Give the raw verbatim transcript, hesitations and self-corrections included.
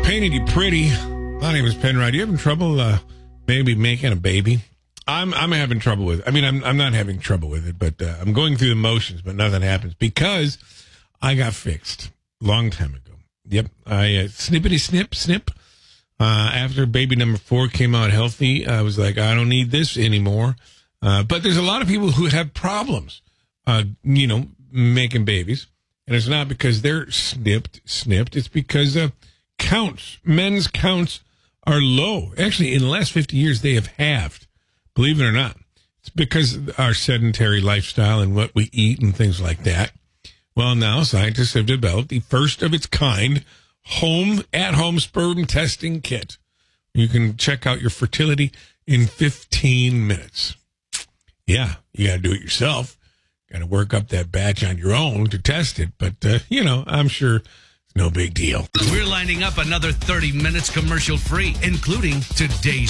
painted you pretty. My name is Penrod. You having trouble uh, maybe making a baby? I'm I'm having trouble with it. I mean, I'm I'm not having trouble with it, but uh, I'm going through the motions, but nothing happens because I got fixed a long time ago. Yep, I uh, snippity snip snip. Uh, after baby number four came out healthy, I was like, I don't need this anymore. Uh, but there's a lot of people who have problems, uh, you know, making babies, and it's not because they're snipped snipped. It's because uh, counts, men's counts are low. Actually, in the last fifty years, they have halved. Believe it or not. It's because of our sedentary lifestyle and what we eat and things like that. Well, now scientists have developed the first of its kind home, at-home sperm testing kit. You can check out your fertility in fifteen minutes. Yeah, you got to do it yourself. Got to work up that batch on your own to test it. But, uh, you know, I'm sure it's no big deal. We're lining up another thirty minutes commercial free, including today's